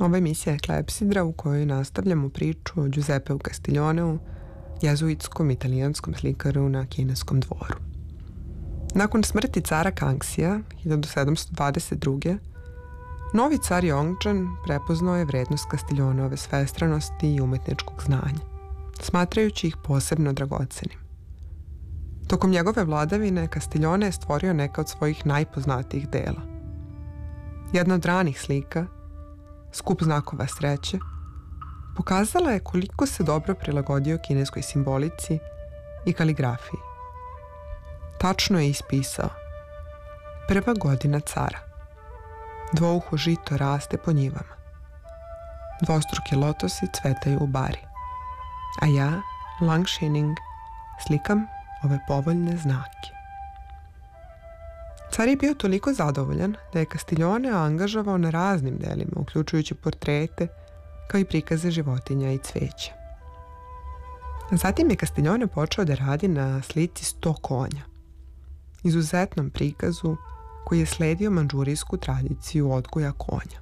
Ova emisija je Klepsidra u kojoj nastavljamo priču o Giuseppeu Castiglioneu, jezuitskom italijanskom slikaru na kineskom dvoru. Nakon smrti cara Kangxija 1722. novi car Yongzhen prepoznao je vrednost Castiglioneove svestranosti i umetničkog znanja, smatrajući ih posebno dragocenim. Tokom njegove vladavine Castiglione je stvorio neka od svojih najpoznatijih dela. Jedna od ranih slika, Skup znakova sreće, pokazala je koliko se dobro prilagodio kineskoj simbolici i kaligrafiji. Tačno je ispisao: prva godina cara, dvouho žito raste po njivama, dvostruki lotosi cvetaju u bari, a ja, Lang Xining, slikam ove povoljne znake. Car je bio toliko zadovoljan da je Castiglione angažovao na raznim delima, uključujući portrete, kao i prikaze životinja i cveća. Zatim je Castiglione počeo da radi na slici 100 konja, izuzetnom prikazu koji je sledio mandžurijsku tradiciju odgoja konja.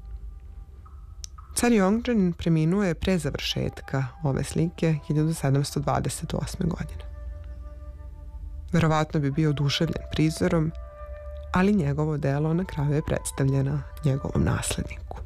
Car Yongzhen preminuo je pre završetka ove slike 1728. godine. Verovatno bi bio oduševljen prizorom, ali njegovo delo na kraju je predstavljeno njegovom nasledniku.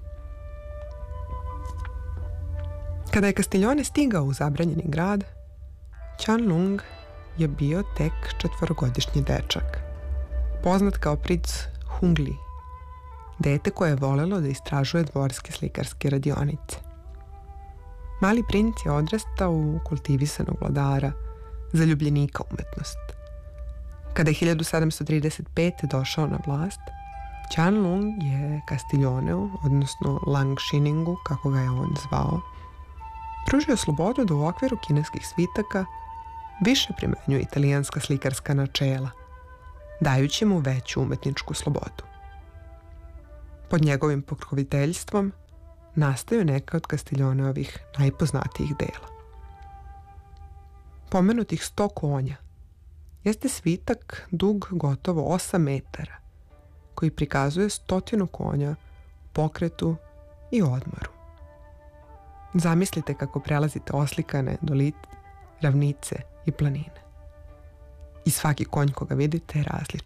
Kada je Castiglione stigao u zabranjeni grad, Qianlong je bio tek 4-godišnji dečak, poznat kao princ Hungli, dete koje je volelo da istražuje dvorske slikarske radionice. Mali princ je odrastao u kultivisanog vladara, zaljubljenika umetnost. Kada je 1735. došao na vlast, Qianlong je Castiglioneu, odnosno Lang Xiningu, kako ga je on zvao, pružio slobodu da u okviru kineskih svitaka više primenjuje italijanska slikarska načela, dajući mu veću umetničku slobodu. Pod njegovim pokroviteljstvom nastaju neka od Castiglioneovih najpoznatijih dela. Pomenutih 100 konja jeste svitak dug gotovo 8 metara, koji prikazuje 100 konja u pokretu i odmoru. Zamislite kako prelazite oslikane doline, ravnice i planine. I svaki konj koga vidite je različit.